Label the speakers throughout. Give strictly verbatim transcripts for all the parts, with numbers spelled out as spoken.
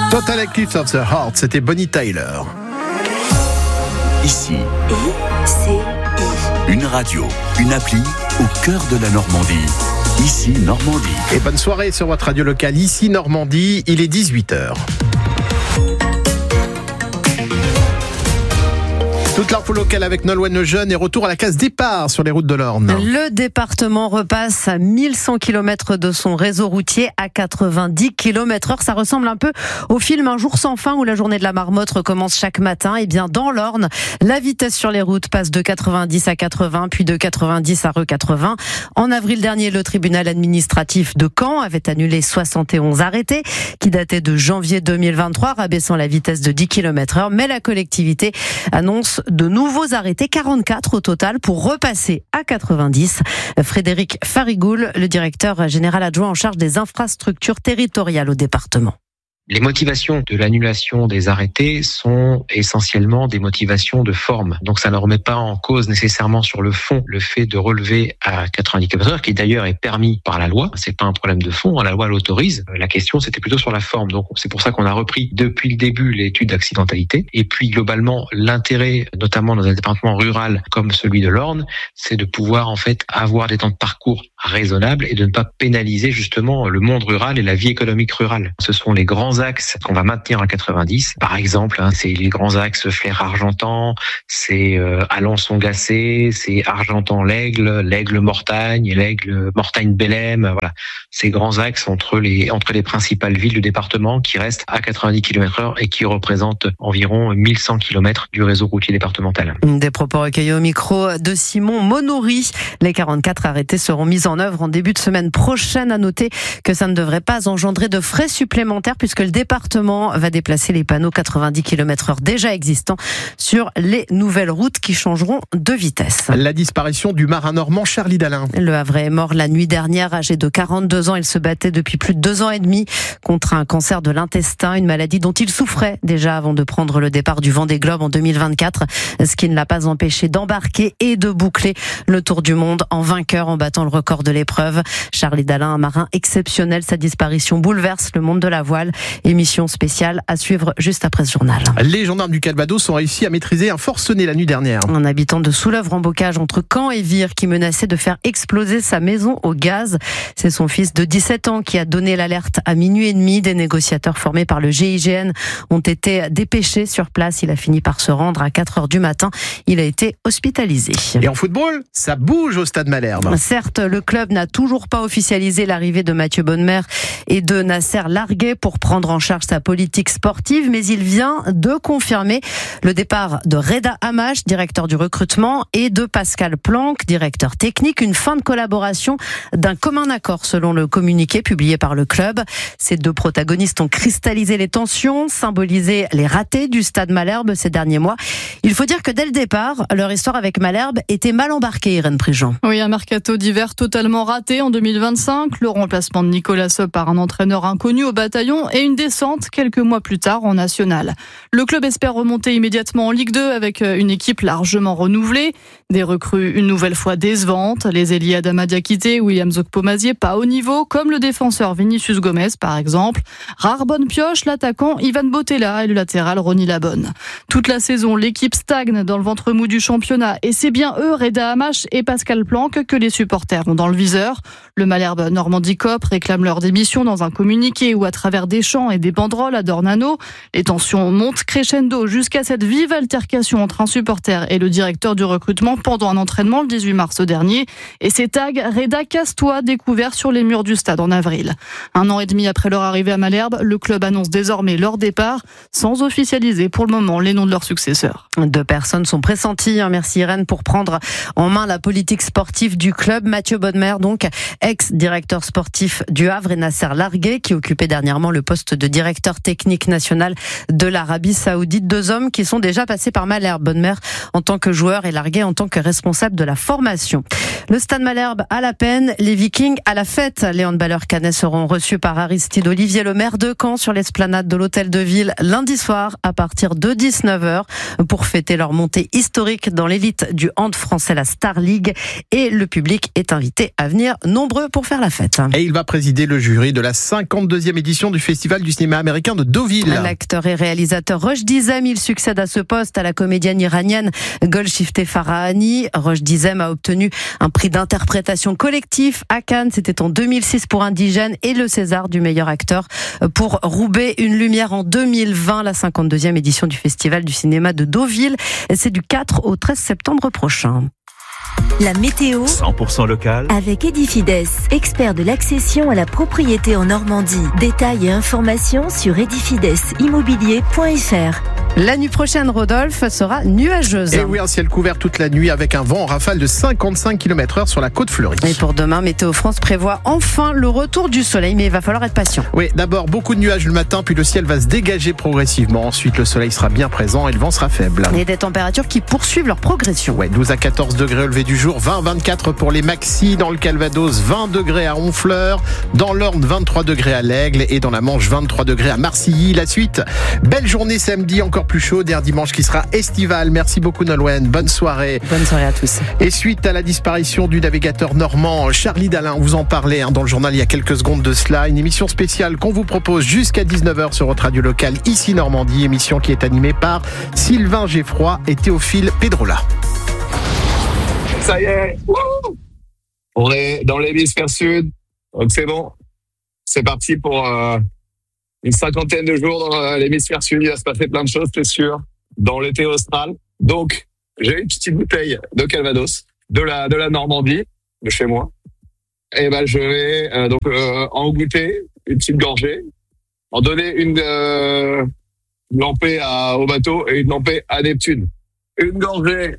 Speaker 1: Total Eclipse of the Heart, c'était Bonnie Tyler.
Speaker 2: Ici,
Speaker 3: I C I.
Speaker 2: une radio, une appli au cœur de la Normandie. Ici, Normandie.
Speaker 1: Et bonne soirée sur votre radio locale, ici Normandie, il est dix-huit heures. Toute l'info locale avec Nolwenn Lejeune et retour à la case départ sur les routes de l'Orne.
Speaker 4: Le département repasse à mille cent kilomètres de son réseau routier à quatre-vingt-dix kilomètres heure. Ça ressemble un peu au film Un jour sans fin où la journée de la marmotte recommence chaque matin. Et bien dans l'Orne, la vitesse sur les routes passe de quatre-vingt-dix à quatre-vingts, puis de quatre-vingt-dix à re quatre-vingts. En avril dernier, le tribunal administratif de Caen avait annulé soixante et onze arrêtés qui dataient de janvier deux mille vingt-trois, rabaissant la vitesse de dix kilomètres heure. Mais la collectivité annonce de nouveaux arrêtés, quarante-quatre au total, pour repasser à quatre-vingt-dix. Frédéric Farigoul, le directeur général adjoint en charge des infrastructures territoriales au département.
Speaker 5: Les motivations de l'annulation des arrêtés sont essentiellement des motivations de forme. Donc ça ne remet pas en cause nécessairement sur le fond le fait de relever à quatre-vingt-dix kilomètres heure, qui d'ailleurs est permis par la loi. C'est pas un problème de fond, la loi l'autorise. La question c'était plutôt sur la forme. Donc c'est pour ça qu'on a repris depuis le début l'étude d'accidentalité. Et puis globalement, l'intérêt, notamment dans un département rural comme celui de l'Orne, c'est de pouvoir en fait avoir des temps de parcours raisonnables et de ne pas pénaliser justement le monde rural et la vie économique rurale. Ce sont les grands axes qu'on va maintenir à quatre-vingt-dix. Par exemple, hein, c'est les grands axes Flers-Argentan, c'est euh, Alençon-Gacé, c'est Argentan-L'Aigle, L'Aigle-Mortagne, L'Aigle-Mortagne-Bellem. Voilà, ces grands axes entre les entre les principales villes du département qui restent à quatre-vingt-dix kilomètres heure et qui représentent environ mille cent kilomètres du réseau routier départemental.
Speaker 4: Des propos recueillis au micro de Simon Monory. Les quarante-quatre arrêtés seront mis en œuvre en début de semaine prochaine. À noter que ça ne devrait pas engendrer de frais supplémentaires puisque le département va déplacer les panneaux quatre-vingt-dix kilomètres heure déjà existants sur les nouvelles routes qui changeront de vitesse.
Speaker 1: La disparition du marin normand Charlie Dalin.
Speaker 4: Le Havrais est mort la nuit dernière, âgé de quarante-deux ans. Il se battait depuis plus de deux ans et demi contre un cancer de l'intestin, une maladie dont il souffrait déjà avant de prendre le départ du Vendée Globe en deux mille vingt-quatre, ce qui ne l'a pas empêché d'embarquer et de boucler le tour du monde en vainqueur en battant le record de l'épreuve. Charlie Dalin, un marin exceptionnel, sa disparition bouleverse le monde de la voile. Émission spéciale à suivre juste après ce journal.
Speaker 1: Les gendarmes du Calvados ont réussi à maîtriser un forcené la nuit dernière.
Speaker 4: Un habitant de Soulèvre-en-Bocage entre Caen et Vire qui menaçait de faire exploser sa maison au gaz. C'est son fils de dix-sept ans qui a donné l'alerte à minuit et demi. Des négociateurs formés par le G I G N ont été dépêchés sur place. Il a fini par se rendre à quatre heures du matin. Il a été hospitalisé.
Speaker 1: Et en football, ça bouge au Stade Malherbe.
Speaker 4: Certes, le club n'a toujours pas officialisé l'arrivée de Mathieu Bonnemer et de Nasser Larguet pour prendre en charge sa politique sportive, mais il vient de confirmer le départ de Reda Hamache, directeur du recrutement, et de Pascal Planck, directeur technique. Une fin de collaboration d'un commun accord selon le communiqué publié par le club. Ces deux protagonistes ont cristallisé les tensions, symbolisé les ratés du Stade Malherbe ces derniers mois. Il faut dire que dès le départ, leur histoire avec Malherbe était mal embarquée, Irène Prigent.
Speaker 6: Oui, un mercato d'hiver totalement raté en deux mille vingt-cinq, le remplacement de Nicolas Seub par un entraîneur inconnu au bataillon et une descente quelques mois plus tard en national. Le club espère remonter immédiatement en Ligue deux avec une équipe largement renouvelée, des recrues une nouvelle fois décevantes, les ailiers Adama Diakité, William Zokpomazier pas au niveau, comme le défenseur Vinicius Gomez par exemple. Rare bonne pioche, l'attaquant Ivan Botella et le latéral Ronny Labonne. Toute la saison, l'équipe stagne dans le ventre mou du championnat et c'est bien eux, Reda Hamache et Pascal Planck, que les supporters ont dans le viseur. Le Malherbe Normandie Coop réclame leur démission dans un communiqué ou à travers des chants et des banderoles à Dornano. Les tensions montent crescendo jusqu'à cette vive altercation entre un supporter et le directeur du recrutement pendant un entraînement le dix-huit mars dernier. Et ces tags Reda casse-toi découverts sur les murs du stade en avril. Un an et demi après leur arrivée à Malherbe, le club annonce désormais leur départ sans officialiser pour le moment les noms de leurs successeurs.
Speaker 4: Deux personnes sont pressenties, merci Irène, pour prendre en main la politique sportive du club. Mathieu Bonnemer, donc ex-directeur sportif du Havre, et Nasser Larguet, qui occupait dernièrement le poste de directeur technique national de l'Arabie Saoudite. Deux hommes qui sont déjà passés par Malherbe. Bonnemer en tant que joueur et Larguet en tant que responsable de la formation. Le Stade Malherbe à la peine, les Vikings à la fête. Les handballeurs cannais seront reçus par Aristide Olivier, le maire de Caen, sur l'esplanade de l'Hôtel de Ville lundi soir à partir de dix-neuf heures pour fêter leur montée historique dans l'élite du hand français, la Star League. Et le public est invité à venir nombreux pour faire la fête.
Speaker 1: Et il va présider le jury de la cinquante-deuxième édition du Festival du cinéma américain de Deauville.
Speaker 4: L'acteur et réalisateur Roch Dizem, il succède à ce poste à la comédienne iranienne Golshifteh Farahani. Roch Dizem a obtenu un prix d'interprétation collectif à Cannes, c'était en deux mille six pour Indigène, et le César du meilleur acteur pour Roubaix, une lumière en deux mille vingt, la cinquante-deuxième édition du Festival du cinéma de Deauville. C'est du quatre au treize septembre prochain.
Speaker 3: La météo
Speaker 2: cent pour cent local
Speaker 3: avec Edifides, expert de l'accession à la propriété en Normandie. Détails et informations sur edifides immobilier point f r.
Speaker 4: La nuit prochaine, Rodolphe, sera nuageuse.
Speaker 1: Et oui, un ciel couvert toute la nuit avec un vent en rafale de cinquante-cinq kilomètres heure sur la côte fleurie.
Speaker 4: Et pour demain, Météo France prévoit enfin le retour du soleil, mais il va falloir être patient.
Speaker 1: Oui, d'abord beaucoup de nuages le matin, puis le ciel va se dégager progressivement. Ensuite, le soleil sera bien présent et le vent sera faible.
Speaker 4: Et des températures qui poursuivent leur progression.
Speaker 1: Ouais, douze à quatorze degrés au lever du jour, vingt à vingt-quatre pour les maxis dans le Calvados, vingt degrés à Honfleur, dans l'Orne vingt-trois degrés à l'Aigle et dans la Manche vingt-trois degrés à Marcilly. La suite, belle journée samedi, encore plus chaud, et un dimanche qui sera estival. Merci beaucoup Nolwenn, bonne soirée.
Speaker 4: Bonne soirée à tous.
Speaker 1: Et suite à la disparition du navigateur normand Charlie Dalin, on vous en parlait hein, dans le journal il y a quelques secondes de cela, une émission spéciale qu'on vous propose jusqu'à dix-neuf heures sur votre radio locale ici Normandie, émission qui est animée par Sylvain Geffroy et Théophile Pedrola.
Speaker 7: Ça y est, wouh, on est dans l'hémisphère sud, donc c'est bon, c'est parti pour euh, une cinquantaine de jours dans euh, l'hémisphère sud. Il va se passer plein de choses, c'est sûr, dans l'été austral. Donc, j'ai une petite bouteille de Calvados, de la de la Normandie, de chez moi. Et ben, je vais euh, donc euh, en goûter une petite gorgée, en donner une euh, lampée à, au bateau et une lampée à Neptune. Une gorgée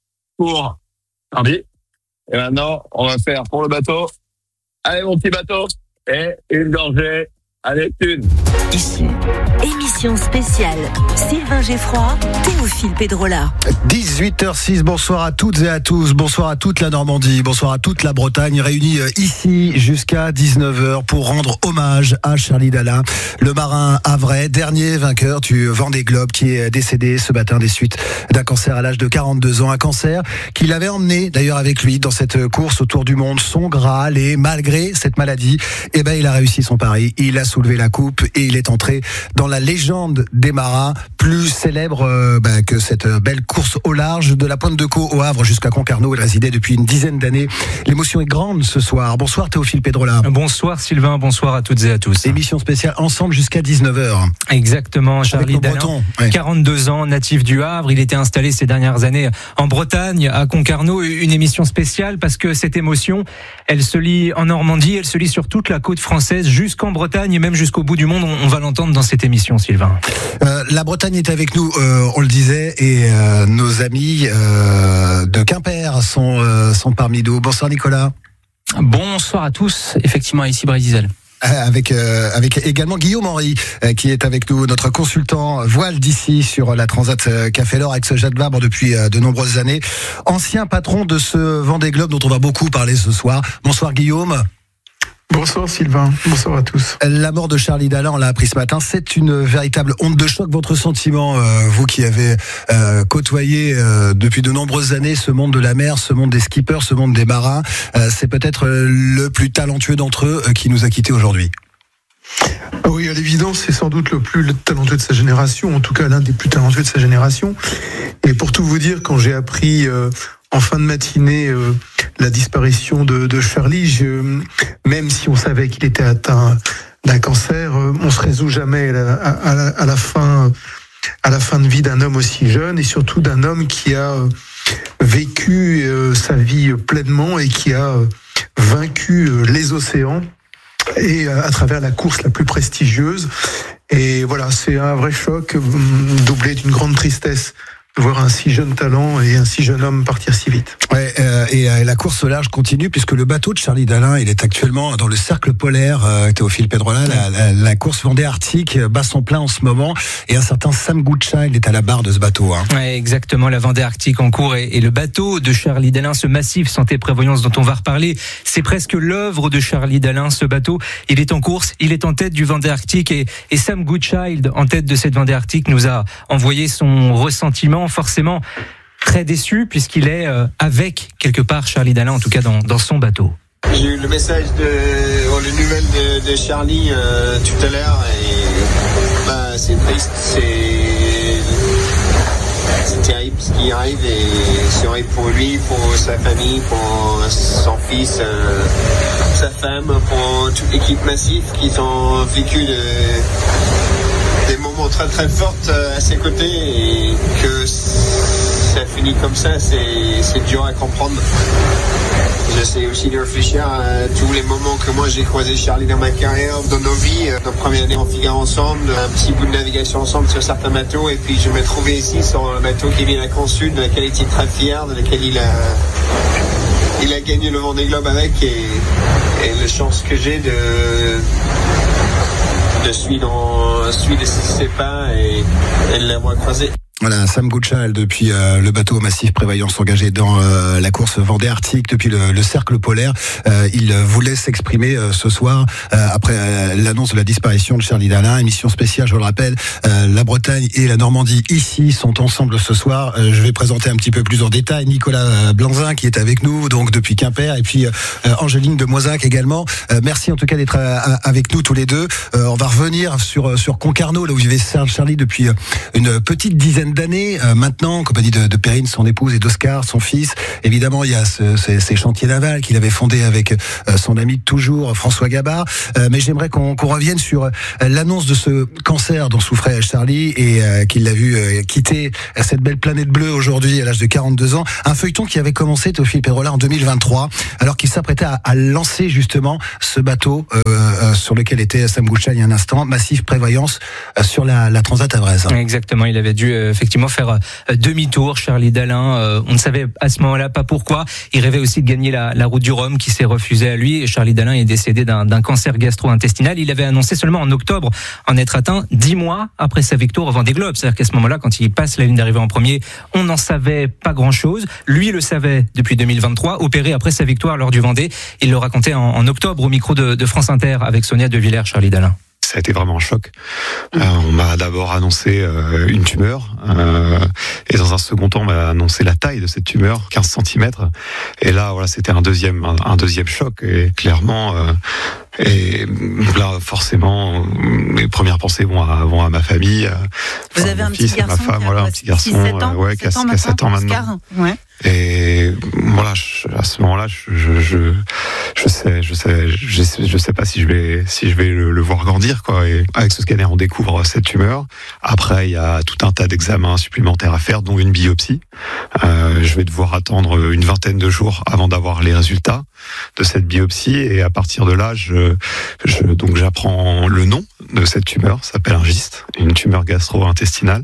Speaker 7: pour Hardy. Et maintenant, on va faire pour le bateau. Allez, mon petit bateau. Et une gorgée à Neptune.
Speaker 2: ici.
Speaker 3: Émission spéciale Sylvain Geffroy, Théophile Pedrola.
Speaker 8: dix-huit heures six, bonsoir à toutes et à tous, bonsoir à toute la Normandie, bonsoir à toute la Bretagne, réunie ici jusqu'à dix-neuf heures pour rendre hommage à Charlie Dalin, le marin havrais, dernier vainqueur du Vendée Globe, qui est décédé ce matin des suites d'un cancer à l'âge de quarante-deux ans, un cancer qu'il avait emmené d'ailleurs avec lui dans cette course autour du monde, son Graal, et malgré cette maladie, eh ben, il a réussi son pari, il a soulevé la coupe et il est entré dans la légende des marins, plus célèbre euh, bah, que cette belle course au large de la Pointe de Caux au Havre jusqu'à Concarneau. Il résidait depuis une dizaine d'années. L'émotion est grande ce soir. Bonsoir Théophile Pedrola.
Speaker 9: Bonsoir Sylvain, bonsoir à toutes et à tous.
Speaker 8: Émission spéciale ensemble jusqu'à dix-neuf heures.
Speaker 9: Exactement, Charlie Dalin, ouais. quarante-deux ans, natif du Havre. Il était installé ces dernières années en Bretagne, à Concarneau. Une émission spéciale parce que cette émotion, elle se lit en Normandie, elle se lit sur toute la côte française, jusqu'en Bretagne et même jusqu'au bout du monde. On va l'entendre dans cette émission, Sylvain.
Speaker 8: Euh, la Bretagne est avec nous, euh, on le disait, et euh, nos amis euh, de Quimper sont, euh, sont parmi nous. Bonsoir Nicolas.
Speaker 10: Bonsoir à tous, effectivement ici Brésil.
Speaker 8: Avec, euh, avec également Guillaume Henry euh, qui est avec nous, notre consultant voile d'ici sur la Transat euh, Café L'Or avec ce Jacques Vabre depuis euh, de nombreuses années. Ancien patron de ce Vendée Globe dont on va beaucoup parler ce soir. Bonsoir Guillaume.
Speaker 11: Bonsoir Sylvain, bonsoir à tous.
Speaker 8: La mort de Charlie Dalin, on l'a appris ce matin, c'est une véritable onde de choc. Votre sentiment, euh, vous qui avez euh, côtoyé euh, depuis de nombreuses années ce monde de la mer, ce monde des skippers, ce monde des marins, euh, c'est peut-être le plus talentueux d'entre eux euh, qui nous a quittés aujourd'hui.
Speaker 11: Oui, à l'évidence, c'est sans doute le plus talentueux de sa génération, en tout cas l'un des plus talentueux de sa génération. Et pour tout vous dire, quand j'ai appris euh, en fin de matinée euh, la disparition de, de Charlie, je, même si on savait qu'il était atteint d'un cancer, euh, on se résout jamais à la, à, la, à la fin, à la fin de vie d'un homme aussi jeune, et surtout d'un homme qui a euh, vécu euh, sa vie pleinement et qui a euh, vaincu euh, les océans, et à travers la course la plus prestigieuse. Et voilà, c'est un vrai choc, doublé d'une grande tristesse voir un si jeune talent et un si jeune homme partir si vite.
Speaker 8: Ouais, euh, et euh, la course au large continue puisque le bateau de Charlie Dalin, il est actuellement dans le cercle polaire. Euh, Théophile Pedrola, la, la, la course Vendée Arctique bat son plein en ce moment et un certain Sam Goodchild est à la barre de ce bateau. Hein.
Speaker 9: Ouais, exactement, la Vendée Arctique en cours et, et le bateau de Charlie Dalin, ce massif santé prévoyance dont on va reparler, c'est presque l'œuvre de Charlie Dalin. Ce bateau, il est en course, il est en tête du Vendée Arctique et, et Sam Goodchild, en tête de cette Vendée Arctique, nous a envoyé son ressentiment. Forcément très déçu puisqu'il est euh, avec quelque part Charlie Dalin, en tout cas dans, dans son bateau.
Speaker 12: J'ai eu le message de, oh, les nouvelles de, de Charlie euh, tout à l'heure et bah, c'est triste, c'est, c'est terrible ce qui arrive et c'est horrible pour lui, pour sa famille, pour son fils, euh, sa femme, pour toute l'équipe Massif qui ont vécu de des moments très très forts à ses côtés et que ça finit comme ça, c'est, c'est dur à comprendre. J'essaie aussi de réfléchir à tous les moments que moi j'ai croisé Charlie dans ma carrière, dans nos vies. Notre première année en Figaro ensemble, un petit bout de navigation ensemble sur certains bateaux et puis je me trouvais ici sur un bateau qui vient à Consul, de laquelle il était très fier, de laquelle il a il a gagné le Vendée Globe avec et, et la chance que j'ai de Je suis dans, je suis de ses pas et, et de l'avoir croisé.
Speaker 8: Voilà, Sam Goodchild depuis euh, le bateau Massif Prévoyance engagé dans euh, la course Vendée Arctique depuis le, le cercle polaire. Euh, il voulait s'exprimer euh, ce soir euh, après euh, l'annonce de la disparition de Charlie Dalin. Émission spéciale, je le rappelle, euh, la Bretagne et la Normandie ici sont ensemble ce soir. Euh, je vais présenter un petit peu plus en détail Nicolas Blanzin qui est avec nous donc depuis Quimper et puis euh, Angéline de Moisac également. Euh, merci en tout cas d'être euh, avec nous tous les deux. Euh, on va revenir sur sur Concarneau là où vivait Charlie depuis une petite dizaine d'années euh, maintenant, en compagnie de, de Perrine, son épouse, et d'Oscar, son fils. Évidemment, il y a ce, ce, ces chantiers navals qu'il avait fondés avec euh, son ami de toujours, François Gabard. Euh, mais j'aimerais qu'on, qu'on revienne sur euh, l'annonce de ce cancer dont souffrait Charlie et euh, qu'il l'a vu euh, quitter cette belle planète bleue aujourd'hui à l'âge de quarante-deux ans. Un feuilleton qui avait commencé, Théophile Pedrola, en deux mille vingt-trois, alors qu'il s'apprêtait à, à lancer justement ce bateau euh, euh, sur lequel était Sam Goodchild il y a un instant, Massif Prévoyance, euh, sur la, la Transat à Brest.
Speaker 9: Exactement, il avait dû euh, effectivement faire euh, demi-tour. Charlie Dalin, euh, on ne savait à ce moment-là pas pourquoi. Il rêvait aussi de gagner la, la route du Rhum qui s'est refusée à lui. Et Charlie Dalin est décédé d'un, d'un cancer gastro-intestinal. Il avait annoncé seulement en octobre en être atteint dix mois après sa victoire au Vendée Globe. C'est-à-dire qu'à ce moment-là, quand il passe la ligne d'arrivée en premier, on n'en savait pas grand-chose. Lui le savait depuis deux mille vingt-trois, opéré après sa victoire lors du Vendée. Il le racontait en, en octobre au micro de, de France Inter avec Sonia De Villers, Charlie Dalin.
Speaker 13: Ça a été vraiment un choc. Euh, on m'a d'abord annoncé euh, une tumeur euh, et dans un second temps on m'a annoncé la taille de cette tumeur, quinze centimètres. Et là, voilà, c'était un deuxième, un, un deuxième choc. Et clairement, euh, et là, forcément, mes premières pensées vont à, vont à ma famille.
Speaker 14: Vous
Speaker 13: enfin,
Speaker 14: avez un
Speaker 13: fils,
Speaker 14: petit garçon,
Speaker 13: ma femme, voilà, un petit garçon,
Speaker 14: six, sept ans,
Speaker 13: euh, ouais, qui a sept ans maintenant.
Speaker 14: Ouais.
Speaker 13: Et voilà, je, à ce moment-là, je, je, je, je sais, je sais, je sais, je sais pas si je vais, si je vais le, le voir grandir, quoi. Et avec ce scanner, on découvre cette tumeur. Après, il y a tout un tas d'examens supplémentaires à faire, dont une biopsie. Euh, je vais devoir attendre une vingtaine de jours avant d'avoir les résultats de cette biopsie. Et à partir de là, je, je donc j'apprends le nom de cette tumeur. Ça s'appelle un gyste, une tumeur gastro-intestinale,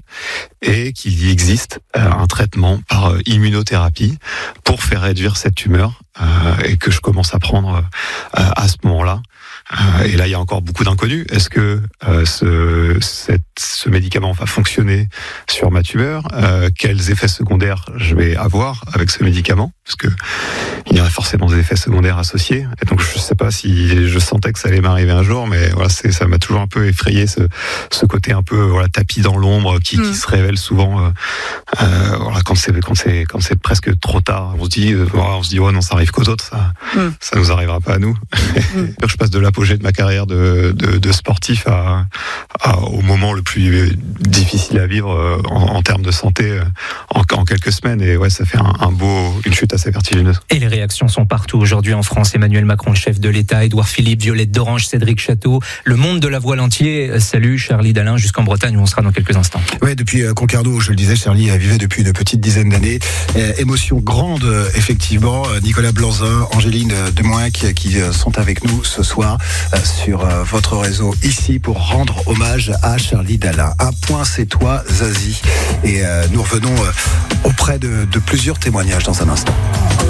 Speaker 13: et qu'il existe un traitement par immunothérapie pour faire réduire cette tumeur, euh, et que je commence à prendre euh, à ce moment-là. Euh, et là, il y a encore beaucoup d'inconnus. Est-ce que euh, ce, cette, ce médicament va fonctionner sur ma tumeur? euh, Quels effets secondaires je vais avoir avec ce médicament? Parce que il y a forcément des effets secondaires associés. Et donc, je ne sais pas si je sentais que ça allait m'arriver un jour, mais voilà, c'est, ça m'a toujours un peu effrayé, ce, ce côté un peu voilà, tapis dans l'ombre qui, mmh. qui se révèle souvent. Euh, euh, voilà, quand c'est quand c'est quand c'est presque trop tard, on se dit, euh, on se dit, oh non, ça arrive qu'aux autres, ça, mmh. ça nous arrivera pas à nous. Mmh. Je passe de l'apogée de ma carrière de, de, de sportif à, à, au moment le plus difficile à vivre euh, en, en termes de santé euh, en, en quelques semaines. Et ouais, ça fait un, un beau, une chute assez vertigineuse.
Speaker 9: Et les réactions sont partout aujourd'hui en France. Emmanuel Macron, le chef de l'État, Édouard Philippe, Violette d'Orange, Cédric Château, le monde de la voile entier salue Charlie Dalin jusqu'en Bretagne où on sera dans quelques instants.
Speaker 8: Ouais, depuis euh, Concarneau, je le disais, Charlie vivait depuis une petite dizaine d'années. Euh, émotion grande, euh, effectivement. Nicolas Nicolas Blanzin, Angéline Demoin qui, qui sont avec nous ce soir sur votre réseau ici pour rendre hommage à Charlie Dalin. Un point, c'est toi, Zazie. Et nous revenons auprès de, de plusieurs témoignages dans un instant.